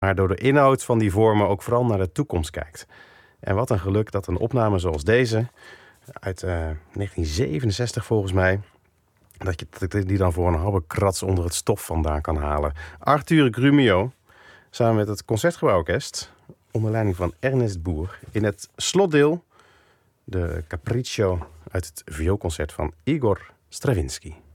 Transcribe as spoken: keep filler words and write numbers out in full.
maar door de inhoud van die vormen ook vooral naar de toekomst kijkt. En wat een geluk dat een opname zoals deze, uit uh, negentien zevenenzestig volgens mij, dat je dat die dan voor een habbekrats onder het stof vandaan kan halen. Arthur Grumio, samen met het Concertgebouworkest, onder leiding van Ernest Boer, in het slotdeel de Capriccio uit het vioolconcert van Igor Stravinsky.